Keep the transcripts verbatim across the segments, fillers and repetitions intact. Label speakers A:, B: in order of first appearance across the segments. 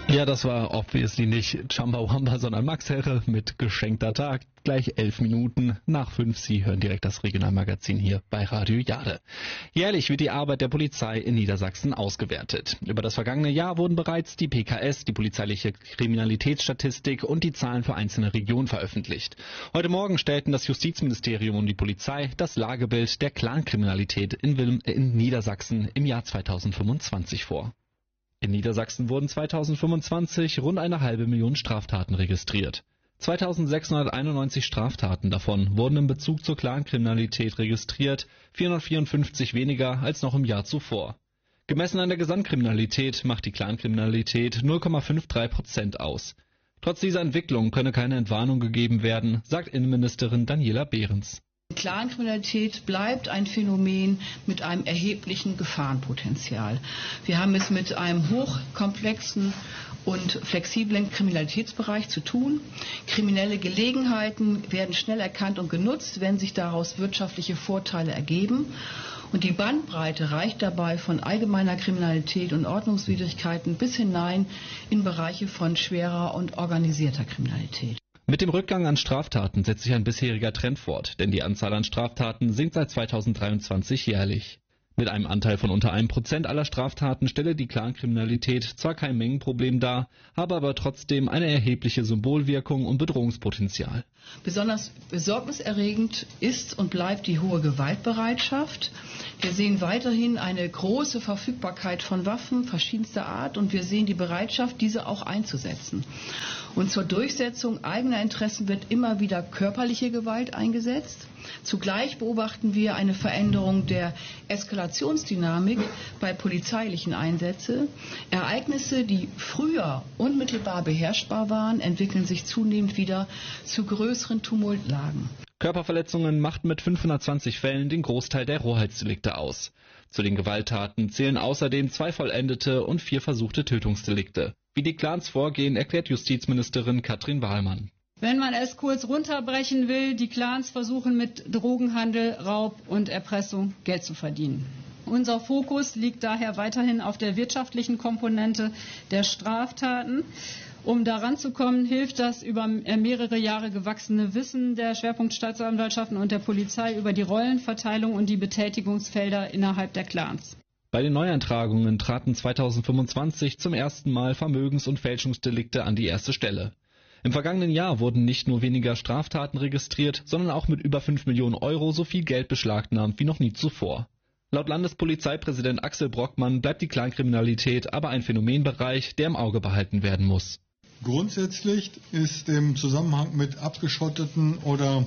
A: Ja, das war obviously nicht Chumbawamba, sondern Max Herre mit Geschenkter Tag. Gleich elf Minuten nach fünf. Sie hören direkt das Regionalmagazin hier bei Radio Jade. Jährlich wird die Arbeit der Polizei in Niedersachsen ausgewertet. Über das vergangene Jahr wurden bereits die P K S, die polizeiliche Kriminalitätsstatistik und die Zahlen für einzelne Regionen veröffentlicht. Heute Morgen stellten das Justizministerium und die Polizei das Lagebild der Clankriminalität in, Wil- in Niedersachsen im Jahr zweitausendfünfundzwanzig vor. In Niedersachsen wurden zweitausendfünfundzwanzig rund eine halbe Million Straftaten registriert. zweitausendsechshunderteinundneunzig Straftaten davon wurden in Bezug zur Clankriminalität registriert, vierhundertvierundfünfzig weniger als noch im Jahr zuvor. Gemessen an der Gesamtkriminalität macht die Clankriminalität null Komma dreiundfünfzig Prozent aus. Trotz dieser Entwicklung könne keine Entwarnung gegeben werden, sagt Innenministerin Daniela Behrens.
B: Clankriminalität bleibt ein Phänomen mit einem erheblichen Gefahrenpotenzial. Wir haben es mit einem hochkomplexen und flexiblen Kriminalitätsbereich zu tun. Kriminelle Gelegenheiten werden schnell erkannt und genutzt, wenn sich daraus wirtschaftliche Vorteile ergeben. Und die Bandbreite reicht dabei von allgemeiner Kriminalität und Ordnungswidrigkeiten bis hinein in Bereiche von schwerer und organisierter Kriminalität.
A: Mit dem Rückgang an Straftaten setzt sich ein bisheriger Trend fort, denn die Anzahl an Straftaten sinkt seit zweitausenddreiundzwanzig jährlich. Mit einem Anteil von unter einem Prozent aller Straftaten stelle die Clankriminalität zwar kein Mengenproblem dar, habe aber trotzdem eine erhebliche Symbolwirkung und Bedrohungspotenzial.
B: Besonders besorgniserregend ist und bleibt die hohe Gewaltbereitschaft. Wir sehen weiterhin eine große Verfügbarkeit von Waffen verschiedenster Art und wir sehen die Bereitschaft, diese auch einzusetzen. Und zur Durchsetzung eigener Interessen wird immer wieder körperliche Gewalt eingesetzt. Zugleich beobachten wir eine Veränderung der Eskalationsdynamik bei polizeilichen Einsätzen. Ereignisse, die früher unmittelbar beherrschbar waren, entwickeln sich zunehmend wieder zu größeren Tumultlagen.
A: Körperverletzungen machten mit fünfhundertzwanzig Fällen den Großteil der Rohheitsdelikte aus. Zu den Gewalttaten zählen außerdem zwei vollendete und vier versuchte Tötungsdelikte. Wie die Clans vorgehen, erklärt Justizministerin Katrin Wahlmann.
C: Wenn man es kurz runterbrechen will, die Clans versuchen mit Drogenhandel, Raub und Erpressung Geld zu verdienen. Unser Fokus liegt daher weiterhin auf der wirtschaftlichen Komponente der Straftaten. Um daran zu kommen, hilft das über mehrere Jahre gewachsene Wissen der Schwerpunktstaatsanwaltschaften und der Polizei über die Rollenverteilung und die Betätigungsfelder innerhalb der Clans.
A: Bei den Neueintragungen traten zweitausendfünfundzwanzig zum ersten Mal Vermögens- und Fälschungsdelikte an die erste Stelle. Im vergangenen Jahr wurden nicht nur weniger Straftaten registriert, sondern auch mit über fünf Millionen Euro so viel Geld beschlagnahmt wie noch nie zuvor. Laut Landespolizeipräsident Axel Brockmann bleibt die Clankriminalität aber ein Phänomenbereich, der im Auge behalten werden muss.
D: Grundsätzlich ist im Zusammenhang mit abgeschotteten oder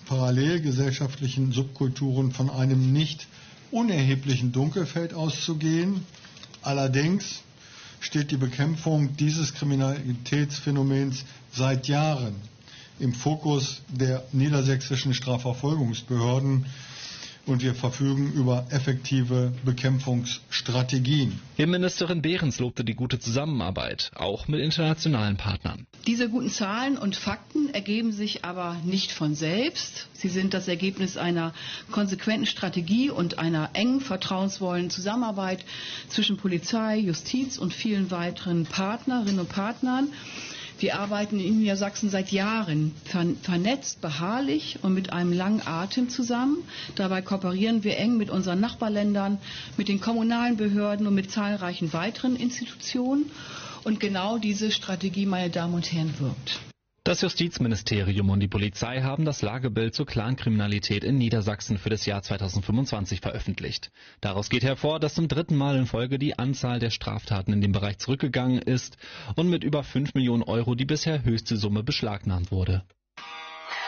D: parallelgesellschaftlichen Subkulturen von einem nicht unerheblichen Dunkelfeld auszugehen. Allerdings steht die Bekämpfung dieses Kriminalitätsphänomens seit Jahren im Fokus der niedersächsischen Strafverfolgungsbehörden und wir verfügen über effektive Bekämpfungsstrategien.
A: Innenministerin Behrens lobte die gute Zusammenarbeit, auch mit internationalen Partnern.
B: Diese guten Zahlen und Fakten ergeben sich aber nicht von selbst. Sie sind das Ergebnis einer konsequenten Strategie und einer engen, vertrauensvollen Zusammenarbeit zwischen Polizei, Justiz und vielen weiteren Partnerinnen und Partnern. Wir arbeiten in Niedersachsen seit Jahren vernetzt, beharrlich und mit einem langen Atem zusammen. Dabei kooperieren wir eng mit unseren Nachbarländern, mit den kommunalen Behörden und mit zahlreichen weiteren Institutionen. Und genau diese Strategie, meine Damen und Herren, wirkt.
A: Das Justizministerium und die Polizei haben das Lagebild zur Clankriminalität in Niedersachsen für das Jahr zweitausendfünfundzwanzig veröffentlicht. Daraus geht hervor, dass zum dritten Mal in Folge die Anzahl der Straftaten in dem Bereich zurückgegangen ist und mit über fünf Millionen Euro die bisher höchste Summe beschlagnahmt wurde.